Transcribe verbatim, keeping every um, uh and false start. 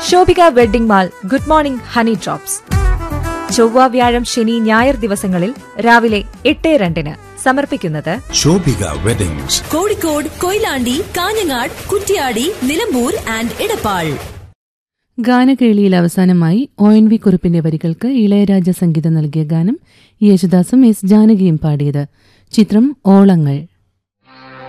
Shobhika wedding mall good morning honey drops. ചൊവ്വ, വ്യാഴം, ശനി, ഞായർ ദിവസങ്ങളിൽ രാവിലെ എട്ട് രണ്ടിന് സമർപ്പിക്കുന്നത് ശോഭിക വെഡ്ഡിംഗ്സ്, കോഴിക്കോട്, കൊയിലാണ്ടി, കാഞ്ഞങ്ങാട്, കുറ്റ്യാടി, നിലമ്പൂർ ആൻഡ് ഇടപ്പാൾ. ഗാനകേളിയിൽ അവസാനമായി ഒ എൻ വി കുറുപ്പിന്റെ വരികൾക്ക് ഇളയരാജ സംഗീതം നൽകിയ ഗാനം യേശുദാസും എസ് ജാനകിയും പാടിയത്. ചിത്രം ഓളങ്ങൾ.